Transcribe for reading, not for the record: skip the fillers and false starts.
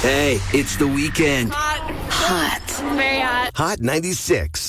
Hey, it's the weekend. Hot. Very hot. Hot 96.